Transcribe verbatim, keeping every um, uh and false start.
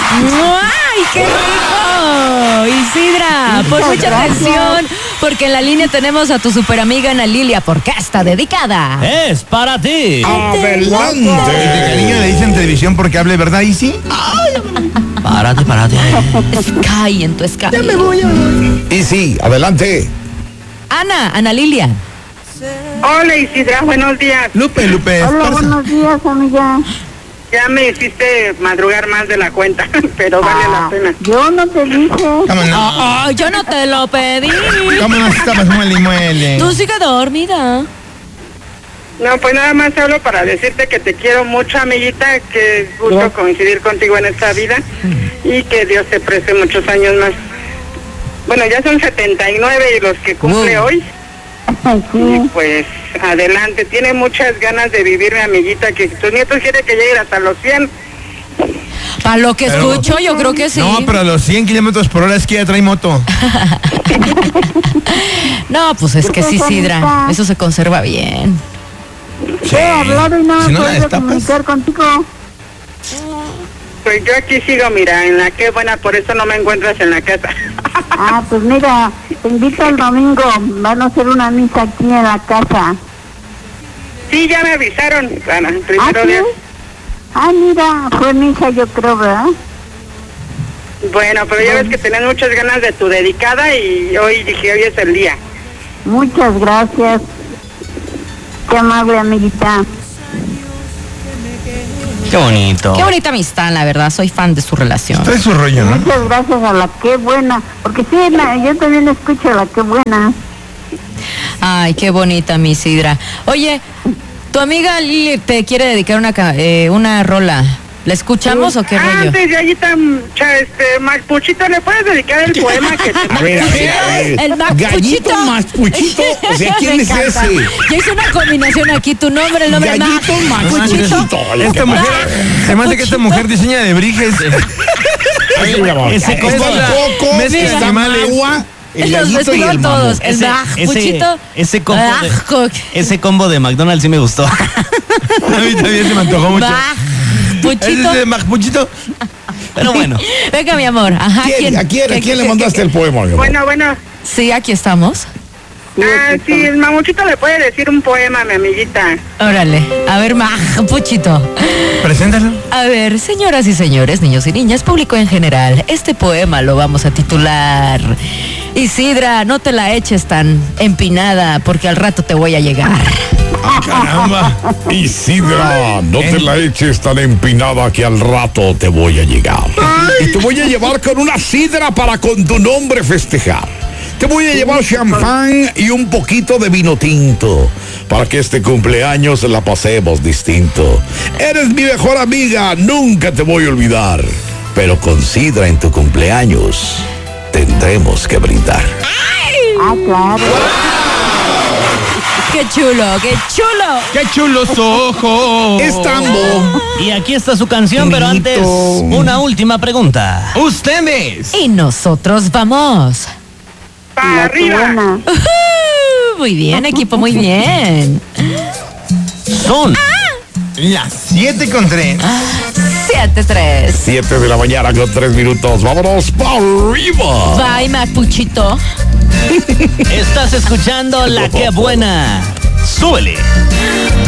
¡Ay, qué rico! Isidra, pon mucha atención, porque en la línea tenemos a tu super amiga Ana Lilia, porque está dedicada. Es para ti. ¡Adelante! Y de cariño le dicen televisión porque hable, ¿verdad, Isi? Párate, párate. Sky en tu Sky. Ya me voy, ya me voy. Isi, adelante. Ana, Ana Lilia. Hola Isidra, buenos días. Lupe, Lupe. Hola, esparza. buenos días, amiga. Ya me hiciste madrugar más de la cuenta, pero vale Ah, la pena. yo no te dije. Vámonos. Oh, oh, yo no te lo pedí. Vámonos, estabas muele y muele. Tú sigue dormida. No, pues nada más hablo para decirte que te quiero mucho, amiguita, que es gusto Gracias. coincidir contigo en esta vida y que Dios te preste muchos años más. Bueno, ya son setenta y nueve y los que cumple Wow. hoy, y Sí, pues adelante. Tiene muchas ganas de vivir, mi amiguita, que tus nietos quieren que lleguen hasta los cien. Para lo que Pero- escucho, yo creo que sí. No, pero a los cien kilómetros por hora es que ya trae moto. No, pues es que sí, Sidra. Eso se conserva bien. Sí. he hablado y no Si me no la puedo destapas. comunicar contigo. Pues yo aquí sigo, mira, en la que buena, por eso no me encuentras en la casa. Ah, pues mira, te invito el domingo. Van a hacer una misa aquí en la casa. Sí, ya me avisaron, Ana, ¿Ah, primero sí? Dios. Ah, mira, fue misa yo creo, ¿verdad? Bueno, pero ya ves que tenés muchas ganas de tu dedicada y hoy dije, hoy es el día. Muchas gracias. Qué amable, amiguita. Qué bonito. Qué bonita amistad, la verdad. Soy fan de su relación. Trae su rollo, ¿no? Muchas gracias a la Qué Buena. Porque sí, la- yo también escucho a la Qué Buena. Ay, qué bonita, mi Sidra. Oye, tu amiga Lili te quiere dedicar una, ca- eh, una rola. ¿La escuchamos o qué Ah, rollo? antes de allí tan, cha, este, Maspuchito, ¿le puedes dedicar el poema que te A ver, a ver, a ver. El Maspuchito. Gallito Maspuchito. O sea, ¿quién Me es encanta. ese? Ya hice una combinación aquí, tu nombre, el nombre Gallito Maspuchito. Maspuchito. Esta mujer, se me hace que esta mujer diseña de briges. Ese Es combo, coco, Mezcla mezcla animales. Agua, el Los gallito y escribo el todos. mamut. El ese, Maspuchito. ese, ese combo de, Masco- ese combo de McDonald's sí me gustó. A mí también se me antojó mucho. Maspuchito. ¿Es de Maspuchito? Pero bueno. Venga, mi amor. Ajá, ¿Quién, ¿A quién, a qué- quién le qué- mandaste qué- el poema, mi amor? Bueno, bueno. Sí, aquí estamos. Ah, sí, el Mamuchito le puede decir un poema, mi amiguita. Órale. A ver, Maspuchito. Preséntalo. A ver, señoras y señores, niños y niñas, público en general, este poema lo vamos a titular Isidra, no te la eches tan empinada porque al rato te voy a llegar. Ah, caramba. Isidra, no te la eches tan empinada que al rato te voy a llegar. Y te voy a llevar con una sidra para con tu nombre festejar. Te voy a llevar champán y un poquito de vino tinto para que este cumpleaños la pasemos distinto. Eres mi mejor amiga, nunca te voy a olvidar. Pero con sidra en tu cumpleaños tendremos que brindar. Ah, claro. ¡Qué chulo, qué chulo! ¡Qué chulos ojos! Es tambo. Y aquí está su canción, pero antes, una última pregunta. ¡Ustedes! Y nosotros vamos. Para La Qué arriba. Buena. Ujú, muy bien, equipo, muy bien. Son Las siete con tres. siete tres. Siete de la mañana con tres minutos. Vámonos para arriba. Bye, Maspuchito. Estás escuchando La Que Buena. Súbele.